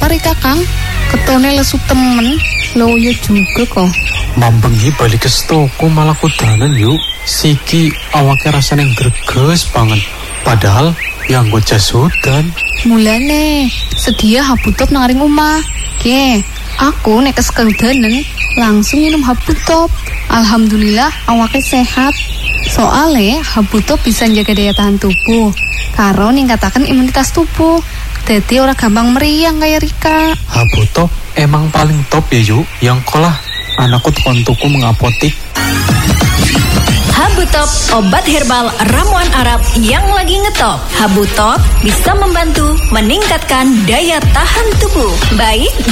Rika Kang, ketone lesu temen. Loyo juga kok. Mambengi balik ke toko malah kudanan yuk. Siki awake rasane greges banget. Padahal yang gue jas hudan. Mulane sedia habutop nang ring omah. Ke, aku nek kesekedanan langsung minum habutop. Alhamdulillah awake sehat. Soale habutop bisa jaga daya tahan tubuh, karo ningkataken imunitas tubuh. Dadi ora gampang meriang kayak Rika. Habutop emang paling top ya yuk. Yang kolah anakku tukang tuku mengapotik. Habutop, obat herbal ramuan Arab yang lagi ngetop. Habutop bisa membantu meningkatkan daya tahan tubuh, baik